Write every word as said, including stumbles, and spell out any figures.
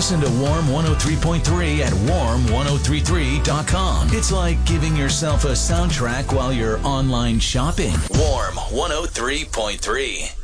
Listen to Warm one oh three point three at warm ten thirty-three dot com. It's like giving yourself a soundtrack while you're online shopping. Warm one oh three point three.